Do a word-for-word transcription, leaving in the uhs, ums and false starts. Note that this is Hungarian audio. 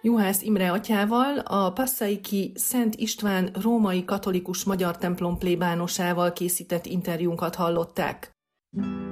Juhász Imre atyával, a Passaiki Szent István római katolikus magyar templom plébánosával készített interjúnkat hallották.